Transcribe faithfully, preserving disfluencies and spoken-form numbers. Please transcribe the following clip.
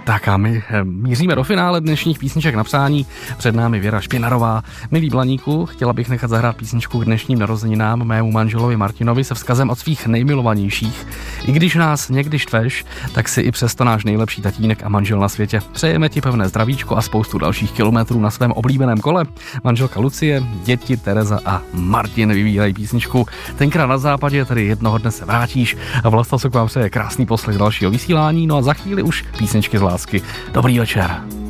Tak a my míříme do finále dnešních písniček na přání. Před námi Věra Špinarová. Milý Blaníku, chtěla bych nechat zahrát písničku k dnešním narozeninám mému manželovi Martinovi se vzkazem od svých nejmilovanějších. I když nás někdy štveš, tak si i přesto náš nejlepší tatínek a manžel na světě. Přejeme ti pevné zdravíčko a spoustu dalších kilometrů na svém oblíbeném kole. Manželka Lucie, děti Tereza a Martin vybírají písničku. Tenkrát na západě, tedy jednoho dne se vrátíš a Vlasta se k vám přeje krásný poslech dalšího vysílání. No a za chvíli už písničky z lásky. Dobrý večer.